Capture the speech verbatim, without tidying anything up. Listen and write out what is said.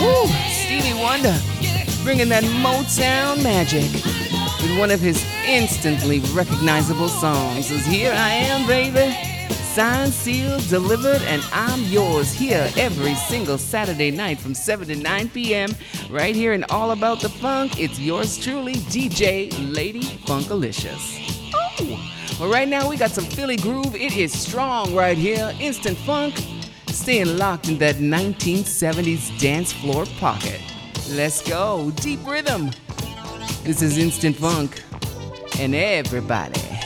Woo! Stevie Wonder bringing that Motown magic with one of his instantly recognizable songs is Here I Am, Baby. Signed, sealed, delivered, and I'm yours here every single Saturday night from seven to nine p.m. right here in All About the Funk. It's yours truly, D J Lady Funkalicious. Oh! Well, right now we got some Philly groove. It is strong right here. Instant funk. Staying locked in that nineteen seventies dance floor pocket. Let's go. Deep rhythm. This is Instant Funk. And everybody